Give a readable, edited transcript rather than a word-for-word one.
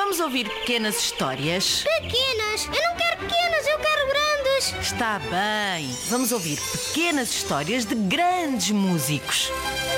Vamos ouvir pequenas histórias? Pequenas? Eu não quero pequenas, eu quero grandes. Está bem. Vamos ouvir pequenas histórias de grandes músicos.